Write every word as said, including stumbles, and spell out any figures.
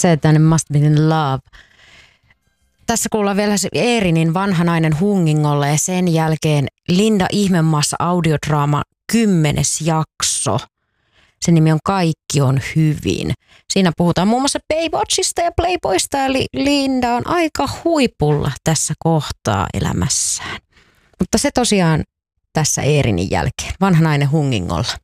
Said that it must be in love. Tässä kuullaan vielä se Eerinin Vanha nainen hungingolla ja sen jälkeen Linda Ihmemaassa audiodraama kymmenes jakso. Sen nimi on Kaikki on hyvin. Siinä puhutaan muun muassa Baywatchista ja Playboysta, eli Linda on aika huipulla tässä kohtaa elämässään. Mutta se tosiaan tässä Eerinin jälkeen. Vanha nainen hungingolla.